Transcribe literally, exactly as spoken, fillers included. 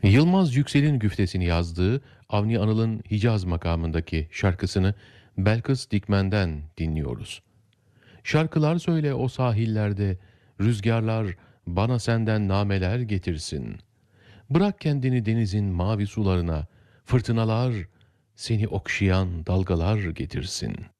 Yılmaz Yüksel'in güftesini yazdığı Avni Anıl'ın Hicaz makamındaki şarkısını Belkıs Dikmen'den dinliyoruz. Şarkılar söyle o sahillerde, rüzgarlar bana senden nameler getirsin. Bırak kendini denizin mavi sularına, fırtınalar seni okşayan dalgalar getirsin.